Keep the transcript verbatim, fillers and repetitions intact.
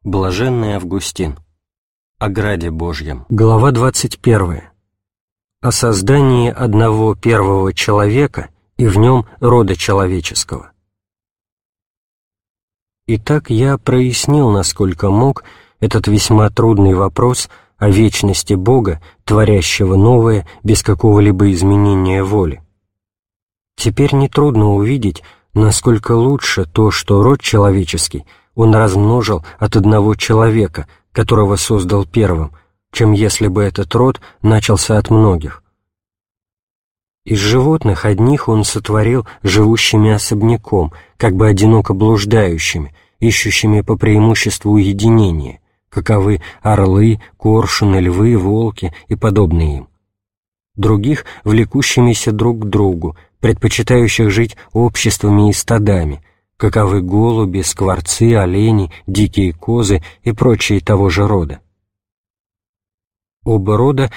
Блаженный Августин. О граде Божьем. Глава двадцать первая. О создании одного первого человека и в нем рода человеческого. Итак, я прояснил, насколько мог, этот весьма трудный вопрос о вечности Бога, творящего новое без какого-либо изменения воли. Теперь нетрудно увидеть, насколько лучше то, что род человеческий Он размножил от одного человека, которого создал первым, чем если бы этот род начался от многих. Из животных одних Он сотворил живущими особняком, как бы одиноко блуждающими, ищущими по преимуществу уединения, каковы орлы, коршуны, львы, волки и подобные им. Других — влекущимися друг к другу, предпочитающих жить обществами и стадами, каковы голуби, скворцы, олени, дикие козы и прочие того же рода. Оба рода